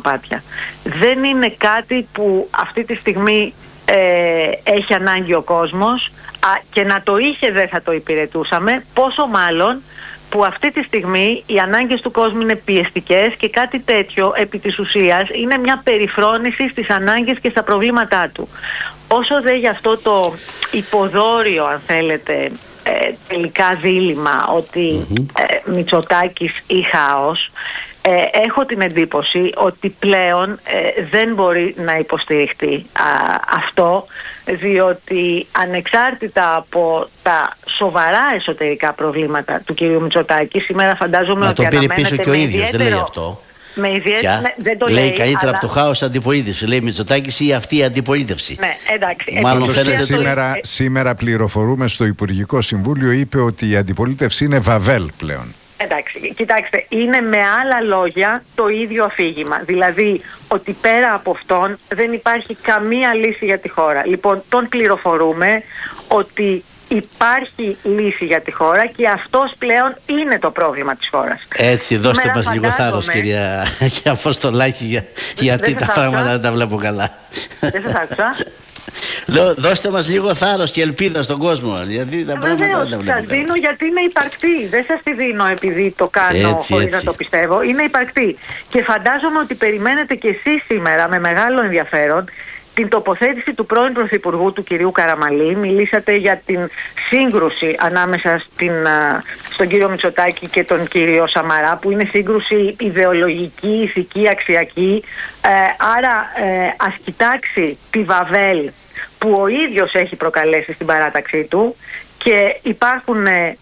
μονοπάτια. Δεν είναι κάτι που αυτή τη στιγμή έχει ανάγκη ο κόσμος, και να το είχε δεν θα το υπηρετούσαμε, πόσο μάλλον που αυτή τη στιγμή οι ανάγκες του κόσμου είναι πιεστικές και κάτι τέτοιο επί της ουσίας είναι μια περιφρόνηση στις ανάγκες και στα προβλήματά του. Όσο δε για αυτό το υποδόριο, αν θέλετε, τελικά δίλημμα ότι Μητσοτάκης ή χάος, έχω την εντύπωση ότι πλέον δεν μπορεί να υποστηριχτεί αυτό, διότι ανεξάρτητα από τα σοβαρά εσωτερικά προβλήματα του κυρίου Μητσοτάκη, σήμερα φαντάζομαι ότι αναμένεται. Το πήρε πίσω και ο ίδιος, δεν λέει αυτό. Δεν το λέει καλύτερα αλλά... από το χάος αντιπολίτευση. Λέει Μητσοτάκης ή αυτή η αντιπολίτευση. Ναι, εντάξει. Μάλλον σήμερα πληροφορούμε στο Υπουργικό Συμβούλιο, είπε ότι η αντιπολίτευση είναι βαβέλ πλέον. Εντάξει, κοιτάξτε, είναι με άλλα λόγια το ίδιο αφήγημα. Δηλαδή ότι πέρα από αυτόν δεν υπάρχει καμία λύση για τη χώρα. Λοιπόν, τον πληροφορούμε ότι υπάρχει λύση για τη χώρα και αυτός πλέον είναι το πρόβλημα της χώρας. Έτσι, δώστε μας λίγο θάρρος, κυρία Αποστολάκη, γιατί τα πράγματα δεν τα βλέπω καλά. Δεν σας άκουσα. Δώστε μας λίγο θάρρος και ελπίδα στον κόσμο, γιατί τα πράγματα δεν τα βλέπω. Σας δίνω γιατί είναι υπαρκτή. Δεν σας τη δίνω επειδή το κάνω χωρίς να το πιστεύω. Είναι υπαρκτή. Και φαντάζομαι ότι περιμένετε και εσείς σήμερα με μεγάλο ενδιαφέρον την τοποθέτηση του πρώην Πρωθυπουργού, του κυρίου Καραμαλή. Μιλήσατε για την σύγκρουση ανάμεσα στον κύριο Μητσοτάκη και τον κύριο Σαμαρά, που είναι σύγκρουση ιδεολογική, ηθική, αξιακή. Άρα ας κοιτάξει τη βαβέλ που ο ίδιος έχει προκαλέσει στην παράταξή του, και υπάρχουν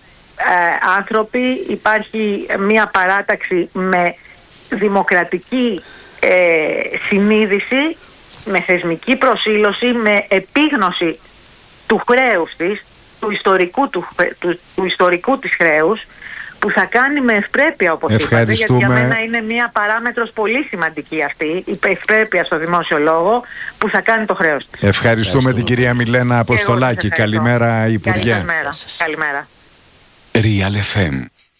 άνθρωποι, υπάρχει μια παράταξη με δημοκρατική συνείδηση, με θεσμική προσήλωση, με επίγνωση του χρέους της, του ιστορικού της χρέους, που θα κάνει με ευπρέπεια, όπως είπατε, γιατί για μένα είναι μια παράμετρος πολύ σημαντική αυτή, η ευπρέπεια στο δημόσιο λόγο, που θα κάνει το χρέος της. Ευχαριστούμε την κυρία Μιλένα Αποστολάκη. Καλημέρα, Υπουργέ. Καλημέρα. Real FM.